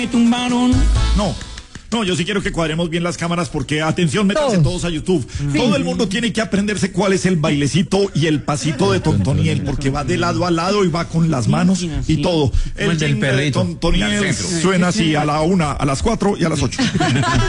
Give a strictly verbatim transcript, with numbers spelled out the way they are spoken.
tumbaron. No. No, yo sí quiero que cuadremos bien las cámaras porque, atención, métanse Todos. todos a YouTube. Sí. Todo el mundo tiene que aprenderse cuál es el bailecito y el pasito de Tontoniel, porque va de lado a lado y va con las manos y todo. el del jingle de perrito. Tontoniel suena así a la una, a las cuatro y a las ocho.